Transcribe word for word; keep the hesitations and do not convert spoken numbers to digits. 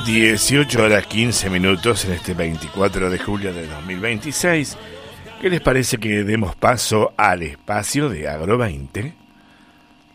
dieciocho horas quince minutos en este veinticuatro de julio de dos mil veintiséis. ¿Qué les parece que demos paso al espacio de Agro veinte?